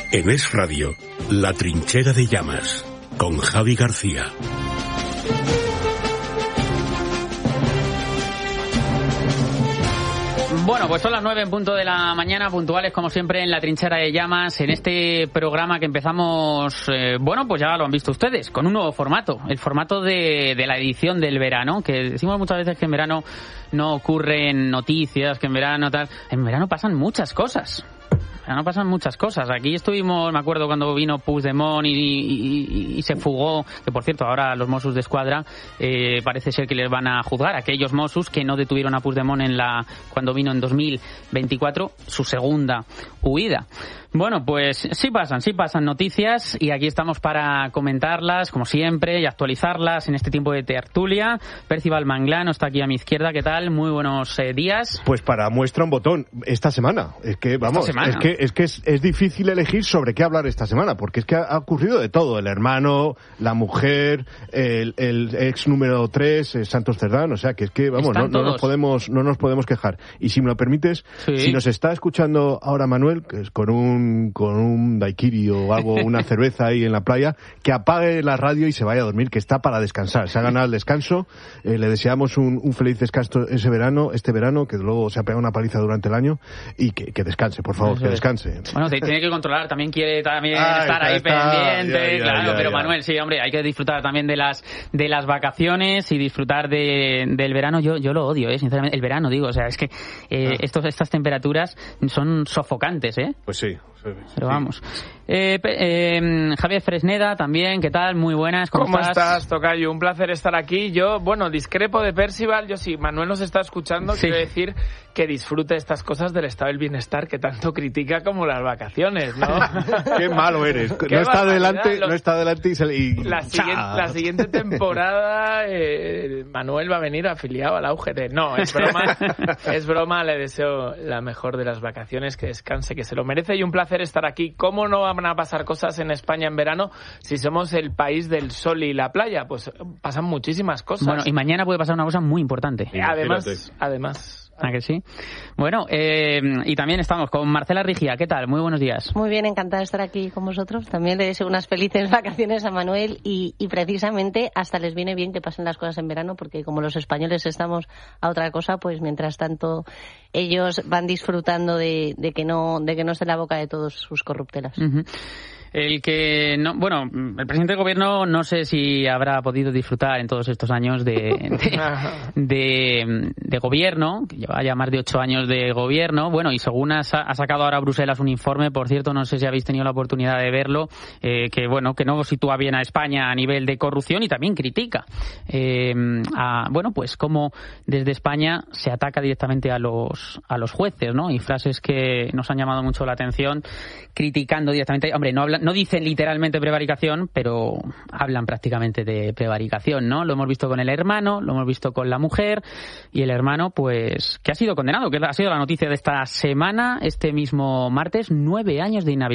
En Es Radio, La Trinchera de Llamas, con Javi García. Bueno, pues son las 9 en punto de la mañana, puntuales como siempre en La Trinchera de Llamas, en este programa que empezamos, bueno, pues ya lo han visto ustedes, con un nuevo formato, el formato de la edición del verano, que decimos muchas veces que en verano no ocurren noticias, que en verano pasan muchas cosas. No pasan muchas cosas. Aquí estuvimos, me acuerdo cuando vino Puigdemont y se fugó, que por cierto ahora los Mossos de Escuadra parece ser que les van a juzgar, aquellos Mossos que no detuvieron a Puigdemont cuando vino en 2024, su segunda huida. Bueno, pues sí pasan noticias y aquí estamos para comentarlas, como siempre, y actualizarlas en este tiempo de tertulia. Percival Manglano está aquí a mi izquierda. ¿Qué tal? Muy buenos días. Pues para muestra un botón, esta semana. Es que, vamos, es difícil elegir sobre qué hablar esta semana, porque es que ha ocurrido de todo. El hermano, la mujer, el ex número 3, Santos Cerdán, o sea, que es que, vamos, no nos podemos quejar. Y si me lo permites, sí. Si nos está escuchando ahora Manuel, que es con un daiquiri o algo, una cerveza ahí en la playa, que apague la radio y se vaya a dormir, que está para descansar. Se ha ganado el descanso. Le deseamos un feliz descanso este verano, que luego se ha pegado una paliza durante el año, y que descanse, por favor, que descanse. Bueno, tiene que controlar, también quiere estar ahí pendiente, claro, pero Manuel, sí, hombre, hay que disfrutar también de las vacaciones y disfrutar del verano. Yo lo odio, sinceramente, el verano, digo, o sea, es que estas temperaturas son sofocantes, Pues sí. Pero vamos. Javier Fresneda también, ¿qué tal? Muy buenas, ¿cómo estás, tocayo? Un placer estar aquí. Yo, discrepo de Percival. Yo sí, Manuel nos está escuchando, quiero decir que disfrute estas cosas del estado del bienestar que tanto critica como las vacaciones, ¿no? Qué malo eres. No está adelante y la siguiente temporada Manuel va a venir afiliado a la UGT. No, es broma, le deseo la mejor de las vacaciones, que descanse, que se lo merece, y un placer estar aquí. ¿Cómo no van a pasar cosas en España en verano si somos el país del sol y la playa? Pues pasan muchísimas cosas. Bueno, y mañana puede pasar una cosa muy importante. Además. ¿Ah, que sí? Bueno, y también estamos con Marcela Rigia. ¿Qué tal? Muy buenos días. Muy bien, encantada de estar aquí con vosotros. También le deseo unas felices vacaciones a Manuel y precisamente hasta les viene bien que pasen las cosas en verano, porque como los españoles estamos a otra cosa, pues mientras tanto ellos van disfrutando de que no esté en la boca de todos sus corruptelas. Uh-huh. El presidente del gobierno no sé si habrá podido disfrutar en todos estos años de gobierno, que lleva ya más de 8 años de gobierno. Bueno, y según ha sacado ahora Bruselas un informe, por cierto, no sé si habéis tenido la oportunidad de verlo, que no sitúa bien a España a nivel de corrupción y también critica pues cómo desde España se ataca directamente a los jueces, ¿no? Y frases que nos han llamado mucho la atención, criticando directamente, hombre, no dicen literalmente prevaricación, pero hablan prácticamente de prevaricación, ¿no? Lo hemos visto con el hermano, lo hemos visto con la mujer, y el hermano, pues, que ha sido condenado, que ha sido la noticia de esta semana, este mismo martes, 9 años de inhabilitación.